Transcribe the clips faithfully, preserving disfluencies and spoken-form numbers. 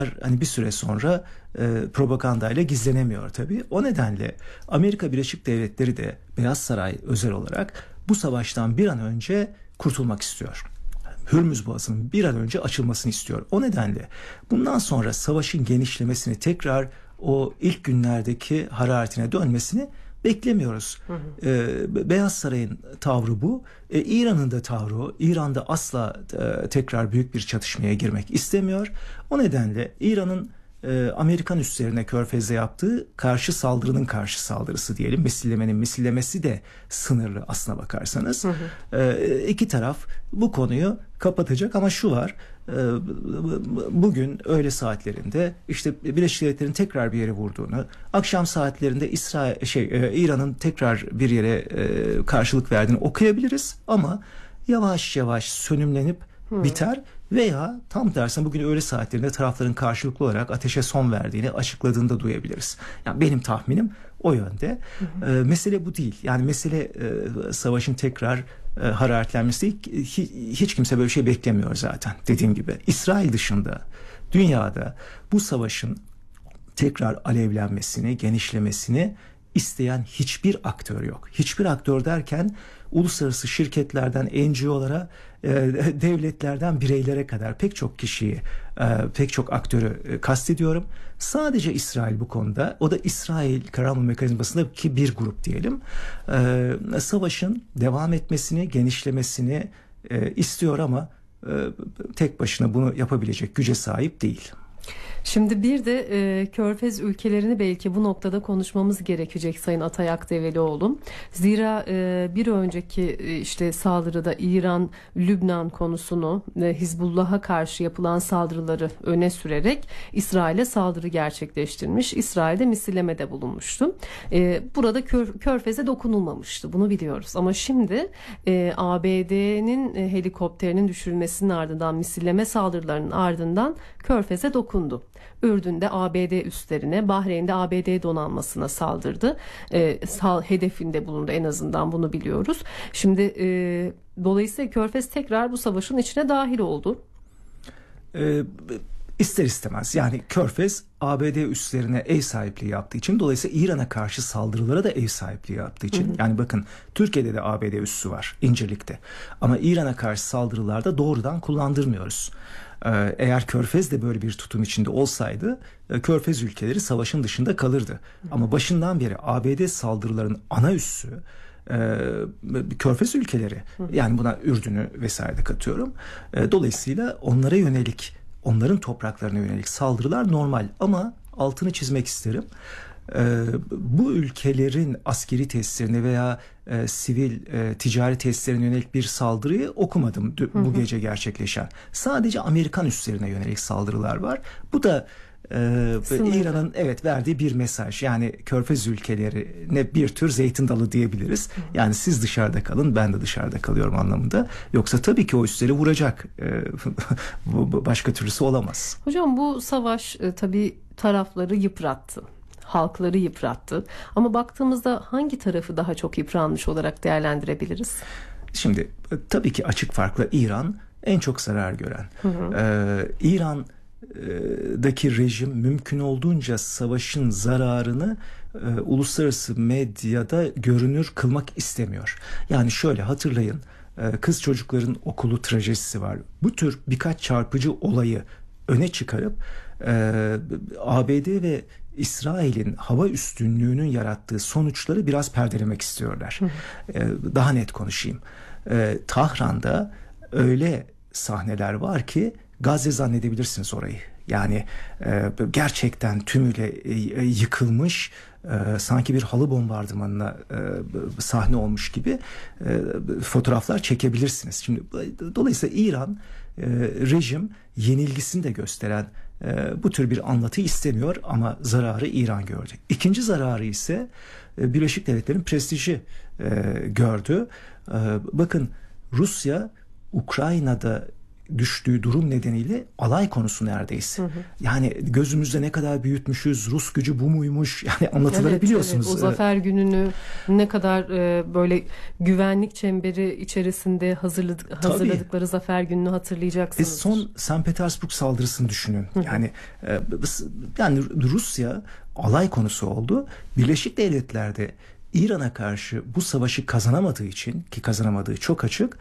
hani bir süre sonra e, propagandayla gizlenemiyor tabii. O nedenle Amerika Birleşik Devletleri de Beyaz Saray özel olarak bu savaştan bir an önce kurtulmak istiyor. Hürmüz Boğazı'nın bir an önce açılmasını istiyor. O nedenle bundan sonra savaşın genişlemesini, tekrar o ilk günlerdeki hararetine dönmesini beklemiyoruz. Hı hı. Ee, Beyaz Saray'ın tavrı bu. Ee, İran'ın da tavrı o. İran'da asla e, tekrar büyük bir çatışmaya girmek istemiyor. O nedenle İran'ın e, Amerikan üslerine Körfez'de yaptığı karşı saldırının karşı saldırısı diyelim. Misillemenin misillemesi de sınırlı aslına bakarsanız. Hı hı. Ee, iki taraf bu konuyu kapatacak ama şu var. Bugün öğle saatlerinde işte Birleşik Devletler'in tekrar bir yere vurduğunu, akşam saatlerinde İsrail şey İran'ın tekrar bir yere karşılık verdiğini okuyabiliriz ama yavaş yavaş sönümlenip hmm. biter veya tam tersine bugün öğle saatlerinde tarafların karşılıklı olarak ateşe son verdiğini açıkladığını da duyabiliriz. Yani benim tahminim o yönde. Hı hı. E, mesele bu değil. Yani mesele e, savaşın tekrar e, hararetlenmesi değil. Hiç, hiç kimse böyle bir şey beklemiyor zaten. Dediğim gibi İsrail dışında dünyada bu savaşın tekrar alevlenmesini, genişlemesini isteyen hiçbir aktör yok. Hiçbir aktör derken uluslararası şirketlerden N G O'lara, e, devletlerden bireylere kadar pek çok kişiyi, e, pek çok aktörü e, kastediyorum. Sadece İsrail bu konuda, o da İsrail Karar Mekanizması'ndaki bir grup diyelim, e, savaşın devam etmesini, genişlemesini e, istiyor ama e, tek başına bunu yapabilecek güce sahip değil. Şimdi bir de e, Körfez ülkelerini belki bu noktada konuşmamız gerekecek Sayın Atay Akdevelioğlu. Zira e, bir önceki e, işte saldırıda İran, Lübnan konusunu e, Hizbullah'a karşı yapılan saldırıları öne sürerek İsrail'e saldırı gerçekleştirmiş. İsrail'de misillemede bulunmuştu. E, burada Kör, Körfez'e dokunulmamıştı. Bunu biliyoruz. Ama şimdi e, A B D'nin e, helikopterinin düşürülmesinin ardından, misilleme saldırılarının ardından Körfez'e dokundu. Ürdün'de A B D üslerine, Bahreyn'de A B D donanmasına saldırdı. E, sal, hedefinde bulundu, en azından bunu biliyoruz. Şimdi e, dolayısıyla Körfez tekrar bu savaşın içine dahil oldu. E, ister istemez yani Körfez A B D üslerine ev sahipliği yaptığı için, dolayısıyla İran'a karşı saldırılara da ev sahipliği yaptığı için, hı hı. yani bakın Türkiye'de de A B D üssü var İncirlik'te ama İran'a karşı saldırılarda doğrudan kullandırmıyoruz. Eğer Körfez de böyle bir tutum içinde olsaydı Körfez ülkeleri savaşın dışında kalırdı. Ama başından beri A B D saldırılarının ana üssü Körfez ülkeleri. Yani buna Ürdün'ü vesaire de katıyorum. Dolayısıyla onlara yönelik, onların topraklarına yönelik saldırılar normal ama altını çizmek isterim. Ee, bu ülkelerin askeri tesislerine veya e, sivil e, ticari tesislerine yönelik bir saldırıyı okumadım d- bu gece gerçekleşen. Sadece Amerikan üslerine yönelik saldırılar var. Bu da e, İran'ın evet verdiği bir mesaj. Yani Körfez ülkelerine bir tür zeytin dalı diyebiliriz. Hı hı. Yani siz dışarıda kalın, ben de dışarıda kalıyorum anlamında. Yoksa tabii ki o üsleri vuracak. E, bu, başka türlüsü olamaz. Hocam bu savaş e, tabii tarafları yıprattı. Halkları yıprattı. Ama baktığımızda hangi tarafı daha çok yıpranmış olarak değerlendirebiliriz? Şimdi tabii ki açık farkla İran en çok zarar gören. Hı hı. Ee, İran'daki rejim mümkün olduğunca savaşın zararını e, uluslararası medyada görünür kılmak istemiyor. Yani şöyle hatırlayın, e, kız çocukların okulu trajedisi var. Bu tür birkaç çarpıcı olayı öne çıkarıp e, A B D ve İsrail'in hava üstünlüğünün yarattığı sonuçları biraz perdelemek istiyorlar. Ee, daha net konuşayım. Ee, Tahran'da öyle sahneler var ki Gazze zannedebilirsiniz orayı. Yani e, gerçekten tümüyle e, yıkılmış, e, sanki bir halı bombardımanına e, sahne olmuş gibi e, fotoğraflar çekebilirsiniz. Şimdi dolayısıyla İran e, rejim yenilgisini de gösteren bu tür bir anlatı istemiyor ama zararı İran gördü. İkinci zararı ise Birleşik Devletler'in prestiji gördü. Bakın Rusya Ukrayna'da düştüğü durum nedeniyle alay konusu neredeyse. Hı hı. Yani gözümüzde ne kadar büyütmüş, Rus gücü bu muymuş, yani anlatıları evet, biliyorsunuz. Evet. O zafer gününü ne kadar e, böyle güvenlik çemberi içerisinde hazırladık, hazırladıkları zafer gününü hatırlayacaksınız. E son Sankt Petersburg saldırısını düşünün. Hı hı. Yani e, yani Rusya alay konusu oldu. Birleşik Devletler'de İran'a karşı bu savaşı kazanamadığı için, ki kazanamadığı çok açık,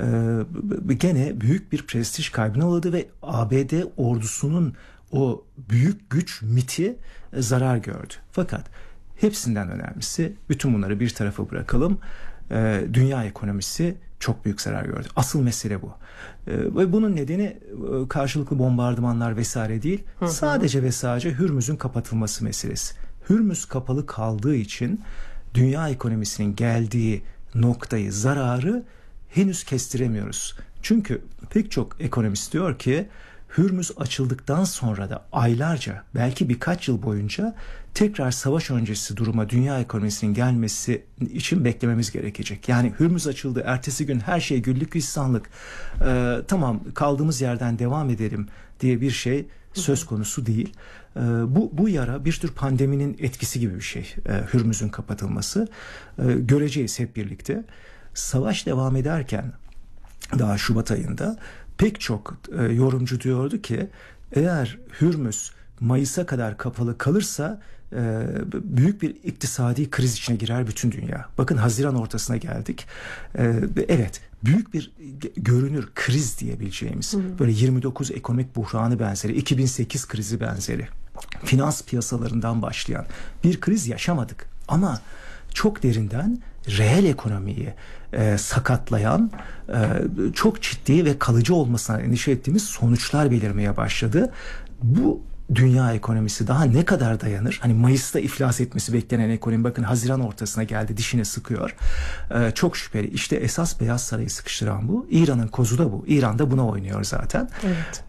e, gene büyük bir prestij kaybına uğradı ve A B D ordusunun o büyük güç miti e, zarar gördü. Fakat hepsinden önemlisi, bütün bunları bir tarafa bırakalım, e, dünya ekonomisi çok büyük zarar gördü. Asıl mesele bu. E, ve bunun nedeni e, karşılıklı bombardımanlar vesaire değil, hı hı. sadece ve sadece Hürmüz'ün kapatılması meselesi. Hürmüz kapalı kaldığı için dünya ekonomisinin geldiği noktayı, zararı henüz kestiremiyoruz. Çünkü pek çok ekonomist diyor ki Hürmüz açıldıktan sonra da aylarca, belki birkaç yıl boyunca tekrar savaş öncesi duruma dünya ekonomisinin gelmesi için beklememiz gerekecek. Yani Hürmüz açıldı, ertesi gün her şey güllük gülistanlık, ee, tamam kaldığımız yerden devam edelim diye bir şey söz konusu değil. Ee, bu, bu yara bir tür pandeminin etkisi gibi bir şey. Ee, Hürmüz'ün kapatılması. Ee, göreceğiz hep birlikte. Savaş devam ederken daha Şubat ayında pek çok e, yorumcu diyordu ki eğer Hürmüz Mayıs'a kadar kapalı kalırsa e, büyük bir iktisadi kriz içine girer bütün dünya. Bakın Haziran ortasına geldik. E, evet, büyük bir görünür kriz diyebileceğimiz, hı hı. böyle yirmi dokuz ekonomik buhranı benzeri, iki bin sekiz krizi benzeri, finans piyasalarından başlayan bir kriz yaşamadık. Ama çok derinden reel ekonomiyi e, sakatlayan, e, çok ciddi ve kalıcı olmasına endişe ettiğimiz sonuçlar belirmeye başladı. Bu dünya ekonomisi daha ne kadar dayanır? Hani Mayıs'ta iflas etmesi beklenen ekonomi, bakın Haziran ortasına geldi, dişine sıkıyor. Ee, çok şüpheli. İşte esas Beyaz Saray'ı sıkıştıran bu. İran'ın kozu da bu. İran da buna oynuyor zaten. Evet.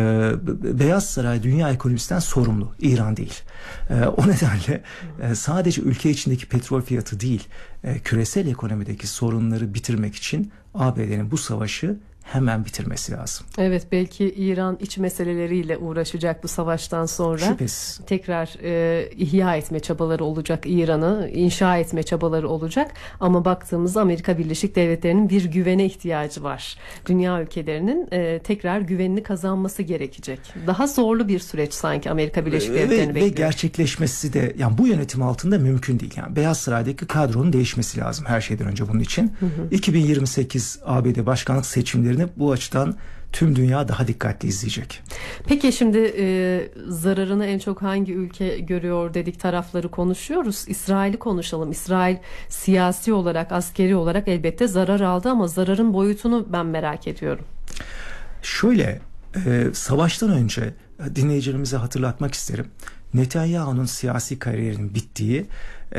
Ee, Beyaz Saray dünya ekonomisinden sorumlu. İran değil. Ee, o nedenle e, sadece ülke içindeki petrol fiyatı değil, e, küresel ekonomideki sorunları bitirmek için A B D'nin bu savaşı hemen bitirmesi lazım. Evet, belki İran iç meseleleriyle uğraşacak bu savaştan sonra. Şüphesiz. Tekrar e, ihya etme çabaları olacak, İran'ı inşa etme çabaları olacak. Ama baktığımızda Amerika Birleşik Devletleri'nin bir güvene ihtiyacı var. Dünya ülkelerinin e, tekrar güvenini kazanması gerekecek. Daha zorlu bir süreç sanki Amerika Birleşik Devletleri'ni ve, bekliyor. Ve gerçekleşmesi de yani bu yönetim altında mümkün değil. Yani Beyaz Saray'daki kadronun değişmesi lazım her şeyden önce bunun için. Hı hı. iki bin yirmi sekiz A B D başkanlık seçimleri bu açıdan tüm dünya daha dikkatli izleyecek. Peki şimdi e, zararını en çok hangi ülke görüyor dedik, tarafları konuşuyoruz. İsrail'i konuşalım. İsrail siyasi olarak, askeri olarak elbette zarar aldı ama zararın boyutunu ben merak ediyorum. Şöyle, e, savaştan önce dinleyicilerimize hatırlatmak isterim. Netanyahu'nun siyasi kariyerinin bittiği e,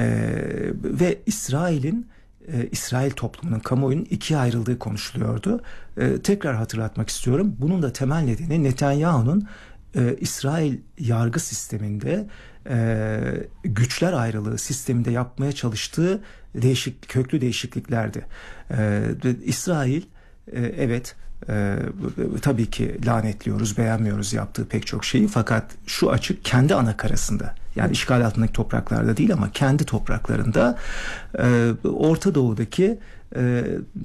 ve İsrail'in Ee, İsrail toplumunun, kamuoyunun ikiye ayrıldığı konuşuluyordu. Ee, tekrar hatırlatmak istiyorum. Bunun da temel nedeni Netanyahu'nun e, İsrail yargı sisteminde e, güçler ayrılığı sisteminde yapmaya çalıştığı değişik köklü değişikliklerdi. E, İsrail e, evet e, tabii ki lanetliyoruz, beğenmiyoruz yaptığı pek çok şeyi, fakat şu açık, kendi ana karasında, yani işgal altındaki topraklarda değil ama kendi topraklarında e, Orta Doğu'daki e,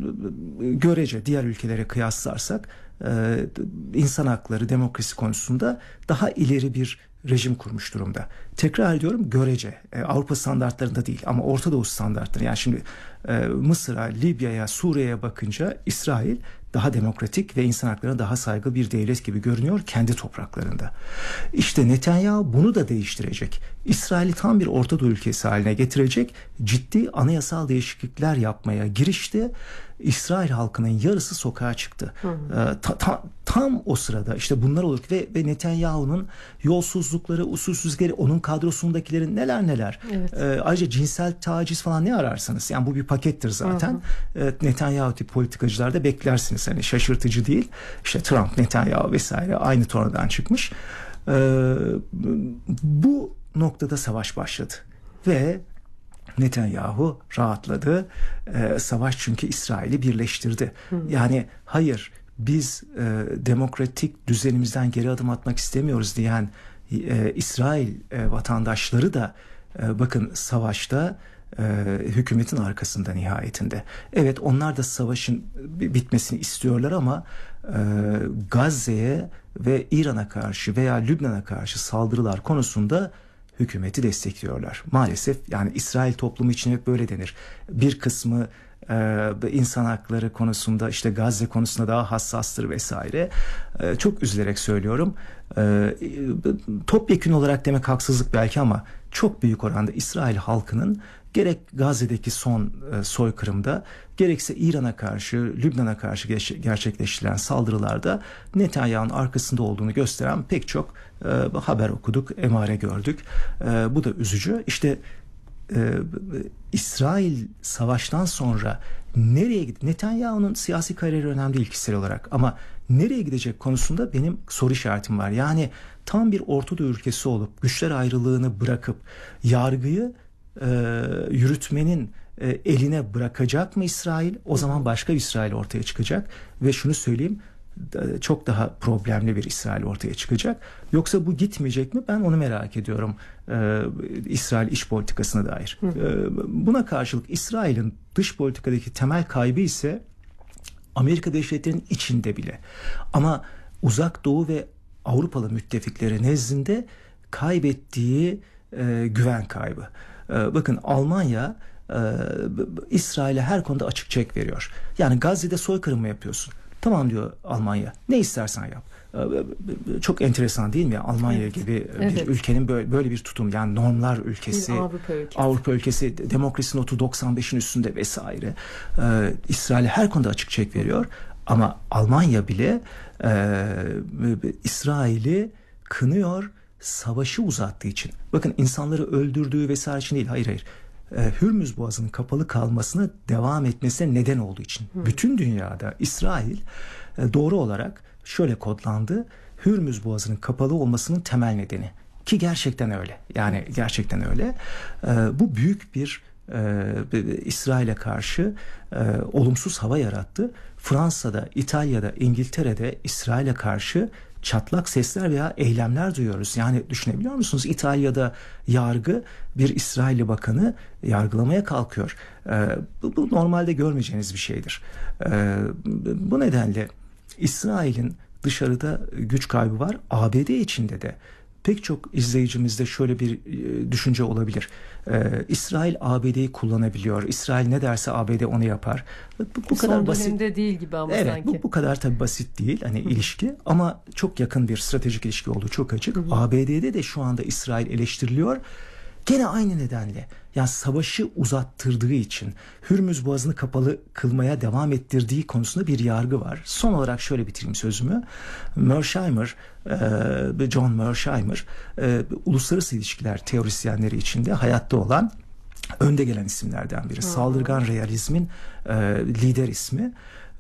görece diğer ülkelere kıyaslarsak e, insan hakları, demokrasi konusunda daha ileri bir rejim kurmuş durumda. Tekrar ediyorum, görece e, Avrupa standartlarında değil ama Orta Doğu standartları. Yani şimdi e, Mısır'a, Libya'ya, Suriye'ye bakınca İsrail daha demokratik ve insan haklarına daha saygılı bir devlet gibi görünüyor kendi topraklarında. İşte Netanyahu bunu da değiştirecek. İsrail'i tam bir Orta Doğu ülkesi haline getirecek, ciddi anayasal değişiklikler yapmaya girişti. İsrail halkının yarısı sokağa çıktı. Hı hı. Ee, ta, ta, tam o sırada işte bunlar olur ve, ve Netanyahu'nun yolsuzlukları, usulsüzlükleri, onun kadrosundakilerin neler neler. Evet. Ee, ayrıca cinsel taciz falan ne ararsanız, yani bu bir pakettir zaten. Hı hı. Ee, Netanyahu tip politikacılarda beklersiniz. Hani şaşırtıcı değil. İşte Trump, Netanyahu vesaire aynı tornadan çıkmış. Ee, bu noktada savaş başladı ve Netanyahu rahatladı. Ee, savaş çünkü İsrail'i birleştirdi. Hı. Yani hayır, biz e, demokratik düzenimizden geri adım atmak istemiyoruz diyen e, İsrail e, vatandaşları da e, bakın savaşta e, hükümetin arkasında nihayetinde. Evet, onlar da savaşın bitmesini istiyorlar ama e, Gazze'ye ve İran'a karşı veya Lübnan'a karşı saldırılar konusunda hükümeti destekliyorlar. Maalesef yani İsrail toplumu için hep böyle denir. Bir kısmı e, insan hakları konusunda, işte Gazze konusunda daha hassastır vesaire. E, çok üzülerek söylüyorum. E, topyekün olarak demek haksızlık belki ama çok büyük oranda İsrail halkının gerek Gazze'deki son e, soykırımda, gerekse İran'a karşı, Lübnan'a karşı geç, gerçekleştirilen saldırılarda Netanyahu'nun arkasında olduğunu gösteren pek çok e, haber okuduk, emare gördük. E, bu da üzücü. İşte e, İsrail savaştan sonra nereye gitti? Netanyahu'nun siyasi kariyeri önemli değil kişisel olarak ama nereye gidecek konusunda benim soru işaretim var. Yani tam bir Orta Doğu ülkesi olup güçler ayrılığını bırakıp yargıyı e, yürütmenin e, eline bırakacak mı İsrail? O zaman başka bir İsrail ortaya çıkacak ve şunu söyleyeyim, çok daha problemli bir İsrail ortaya çıkacak. Yoksa bu gitmeyecek mi? Ben onu merak ediyorum. Ee, İsrail iç politikasına dair. Ee, buna karşılık İsrail'in dış politikadaki temel kaybı ise Amerika Birleşik Devletleri'nin içinde bile. Ama Uzak Doğu ve Avrupalı müttefikleri nezdinde kaybettiği e, güven kaybı. E, bakın Almanya e, İsrail'e her konuda açık çek veriyor. Yani Gazze'de soykırım mı yapıyorsun? Tamam diyor Almanya. Ne istersen yap. Çok enteresan değil mi? Almanya evet. gibi bir evet. ülkenin böyle, böyle bir tutum. Yani normlar ülkesi, Avrupa ülkesi, Avrupa ülkesi, demokrasi notu doksan beşin üstünde vesaire. Ee, İsrail'e her konuda açık çek veriyor. Ama Almanya bile e, İsrail'i kınıyor, savaşı uzattığı için. Bakın insanları öldürdüğü vesaire için değil. Hayır hayır. Hürmüz Boğazı'nın kapalı kalmasına devam etmesine neden olduğu için. Hmm. Bütün dünyada İsrail doğru olarak şöyle kodlandı. Hürmüz Boğazı'nın kapalı olmasının temel nedeni. Ki gerçekten öyle. Yani gerçekten öyle. Bu büyük bir İsrail'e karşı olumsuz hava yarattı. Fransa'da, İtalya'da, İngiltere'de İsrail'e karşı çatlak sesler veya eylemler duyuyoruz. Yani düşünebiliyor musunuz? İtalya'da yargı bir İsrailli bakanı yargılamaya kalkıyor. Ee, bu, bu normalde görmeyeceğiniz bir şeydir. Ee, bu nedenle İsrail'in dışarıda güç kaybı var. A B D içinde de pek çok izleyicimizde şöyle bir e, düşünce olabilir. Ee, İsrail A B D'yi kullanabiliyor. İsrail ne derse A B D onu yapar. Bu, bu Son kadar basit değil gibi ama evet, sanki. Bu, bu kadar tabii basit değil. Hani Hı-hı. ilişki ama çok yakın bir stratejik ilişki olduğu çok açık. Hı-hı. A B D'de de şu anda İsrail eleştiriliyor. Gene aynı nedenle. Yani savaşı uzattırdığı için, Hürmüz Boğazı'nı kapalı kılmaya devam ettirdiği konusunda bir yargı var. Son olarak şöyle bitireyim sözümü. Mearsheimer, John Mearsheimer, uluslararası ilişkiler teorisyenleri içinde hayatta olan önde gelen isimlerden biri. Hmm. Saldırgan realizmin lider ismi.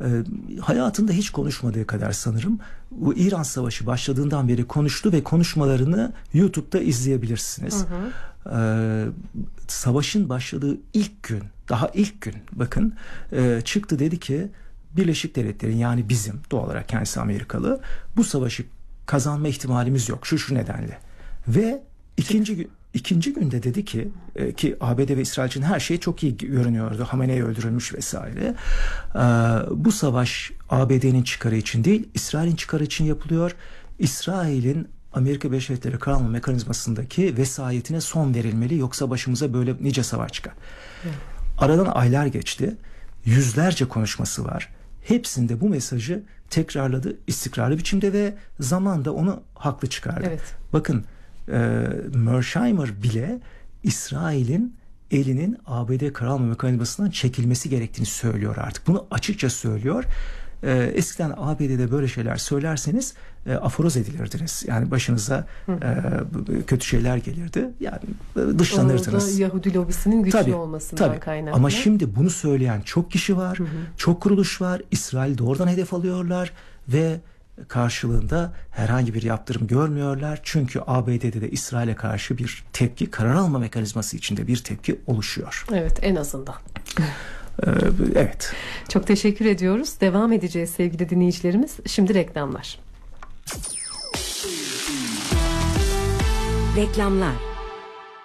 Hayatında hiç konuşmadığı kadar sanırım bu İran Savaşı başladığından beri konuştu ve konuşmalarını YouTube'da izleyebilirsiniz. Hı hı. Ee, savaşın başladığı ilk gün, daha ilk gün bakın e, çıktı, dedi ki Birleşik Devletler'in, yani bizim, doğal olarak kendisi Amerikalı, bu savaşı kazanma ihtimalimiz yok şu şu nedenle. Ve ikinci gün İkinci günde dedi ki e, ki A B D ve İsrail için her şey çok iyi görünüyordu. Hamenei öldürülmüş vesaire. E, bu savaş A B D'nin çıkarı için değil, İsrail'in çıkarı için yapılıyor. İsrail'in Amerika Birleşik Devletleri kararlama mekanizmasındaki vesayetine son verilmeli, yoksa başımıza böyle nice savaş çıkar. Evet. Aradan aylar geçti. Yüzlerce konuşması var. Hepsinde bu mesajı tekrarladı istikrarlı biçimde ve zamanda onu haklı çıkardı. Evet. Bakın e, Mearsheimer bile İsrail'in elinin A B D kararlama mekanizmasından çekilmesi gerektiğini söylüyor artık. Bunu açıkça söylüyor. Ee, eskiden A B D'de böyle şeyler söylerseniz e, aforoz edilirdiniz. Yani başınıza e, kötü şeyler gelirdi. Yani e, dışlanırdınız. Orada Yahudi lobisinin güçlü tabii, olmasından tabii. kaynaklı. Ama şimdi bunu söyleyen çok kişi var. Hı hı. Çok kuruluş var. İsrail doğrudan hedef alıyorlar ve karşılığında herhangi bir yaptırım görmüyorlar. Çünkü A B D'de de İsrail'e karşı bir tepki, karar alma mekanizması içinde bir tepki oluşuyor. Evet, en azından. Ee, evet. Çok teşekkür ediyoruz. Devam edeceğiz sevgili dinleyicilerimiz. Şimdi reklamlar. Reklamlar.